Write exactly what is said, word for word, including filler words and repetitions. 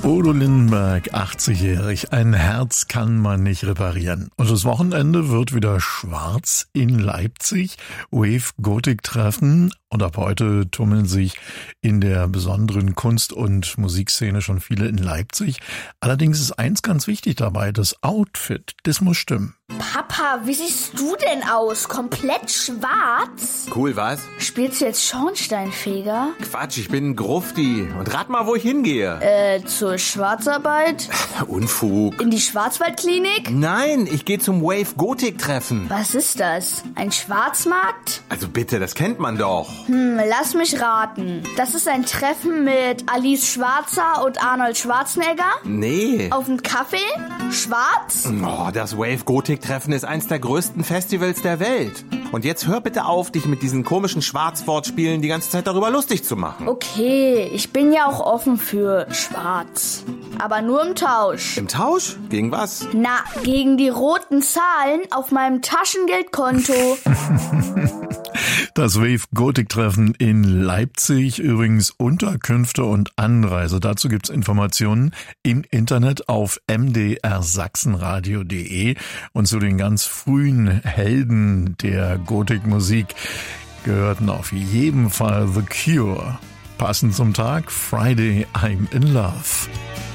Udo Lindenberg, achtzigjährig. Ein Herz kann man nicht reparieren. Und das Wochenende wird wieder schwarz in Leipzig. Wave Gothic Treffen. Und ab heute tummeln sich in der besonderen Kunst- und Musikszene schon viele in Leipzig. Allerdings ist eins ganz wichtig dabei, das Outfit. Das muss stimmen. Papa, wie siehst du denn aus? Komplett schwarz? Cool, was? Spielst du jetzt Schornsteinfeger? Quatsch, ich bin ein Grufti. Und rat mal, wo ich hingehe. Äh, zur Schwarzarbeit? Unfug. In die Schwarzwaldklinik? Nein, ich gehe zum Wave Gothic Treffen. Was ist das? Ein Schwarzmarkt? Also bitte, das kennt man doch. Hm, lass mich raten. Das ist ein Treffen mit Alice Schwarzer und Arnold Schwarzenegger? Nee. Auf dem Kaffee? Schwarz? Oh, das Wave Gothic Treffen ist eins der größten Festivals der Welt. Und jetzt hör bitte auf, dich mit diesen komischen Schwarzwortspielen die ganze Zeit darüber lustig zu machen. Okay, ich bin ja auch offen für schwarz. Aber nur im Tausch. Im Tausch? Gegen was? Na, gegen die roten Zahlen auf meinem Taschengeldkonto. Das Wave Gothic Treffen in Leipzig, übrigens Unterkünfte und Anreise. Dazu gibt's Informationen im Internet auf m d r sachsenradio punkt d e. Und zu den ganz frühen Helden der Gothic-Musik gehörten auf jeden Fall The Cure. Passend zum Tag Friday I'm in Love.